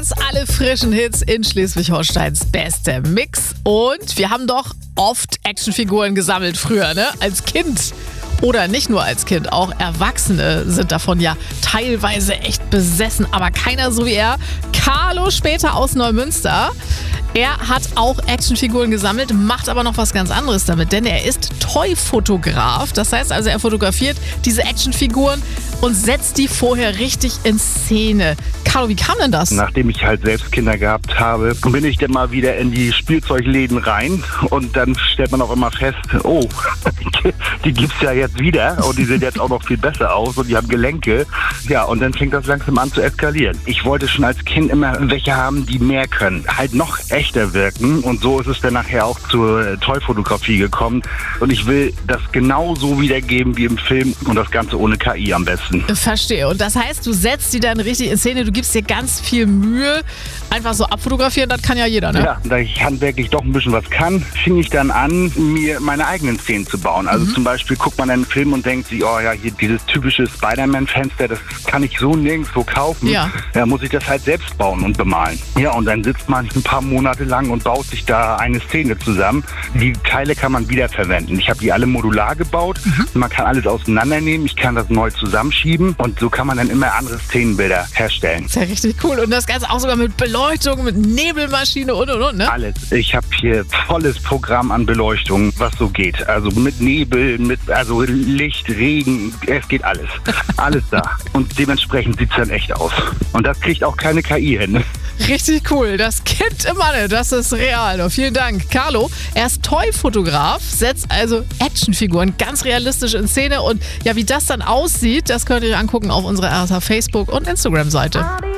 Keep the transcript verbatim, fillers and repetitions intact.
Voice, alle frischen Hits in Schleswig-Holsteins beste Mix. Und wir haben doch oft Actionfiguren gesammelt früher, ne? Als Kind. Oder nicht nur als Kind, auch Erwachsene sind davon ja teilweise echt besessen. Aber keiner so wie er. Carlo später aus Neumünster. Er hat auch Actionfiguren gesammelt, macht aber noch was ganz anderes damit, denn er ist Toy-Fotograf. Das heißt also, er fotografiert diese Actionfiguren und setzt die vorher richtig in Szene. Carlo, wie kam denn das? Nachdem ich halt selbst Kinder gehabt habe, bin ich dann mal wieder in die Spielzeugläden rein und dann stellt man auch immer fest, oh, die gibt's ja jetzt wieder und die sehen jetzt auch noch viel besser aus und die haben Gelenke. Ja, und dann fängt das langsam an zu eskalieren. Ich wollte schon als Kind immer welche haben, die mehr können, halt noch echter wirken, und so ist es dann nachher auch zur Toy-Fotografie gekommen und ich will das genauso wiedergeben wie im Film und das Ganze ohne K I am besten. Verstehe. Und das heißt, du setzt die dann richtig in Szene, du gibst dir ganz viel Mühe, einfach so abfotografieren, das kann ja jeder, ne? Ja, da ich handwerklich doch ein bisschen was kann, fing ich dann an, mir meine eigenen Szenen zu bauen. Also mhm. zum Beispiel guckt man einen Film und denkt sich, oh ja, hier dieses typische Spider-Man-Fenster, das kann ich so nirgendwo kaufen. Ja. Da muss ich das halt selbst bauen und bemalen. Ja, und dann sitzt man ein paar Monate lang und baut sich da eine Szene zusammen. Die Teile kann man wiederverwenden. Ich habe die alle modular gebaut. Mhm. Man kann alles auseinandernehmen. Ich kann das neu zusammenschieben und so kann man dann immer andere Szenenbilder herstellen. Das ist ja richtig cool. Und das Ganze auch sogar mit Beleuchtung, mit Nebelmaschine und und und, ne? Alles. Ich habe hier volles Programm an Beleuchtung, was so geht. Also mit Nebel, mit also Licht, Regen, es geht alles. Alles da. Und dementsprechend sieht es dann echt aus. Und das kriegt auch keine K I hin. Richtig cool. Das Kind im Manne, das ist real. Vielen Dank, Carlo. Er ist Toy-Fotograf, setzt also Actionfiguren ganz realistisch in Szene. Und ja, wie das dann aussieht, das könnt ihr euch angucken auf unserer R S H Facebook- und Instagram-Seite.